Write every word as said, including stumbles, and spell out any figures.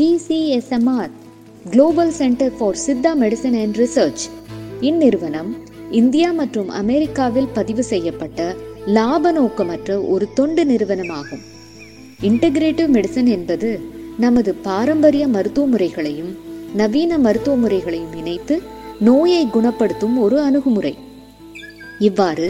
G C S M R global centre for Siddha medicine and research. இந்நிறுவனம் India மற்றும் அமெரிக்காவில் பதிவு செய்யப்பட்ட லாப நோக்கமற்ற ஒரு தொண்டு நிறுவனமாகும். இன்டகிரேட்டிவ் மெடிசன் என்பது நமது பாரம்பரிய மருத்துவ முறைகளையும் நவீன மருத்துவ முறைகளையும் இணைத்து நோயை குணப்படுத்தும் ஒரு அணுகுமுறை. இவ்வாறு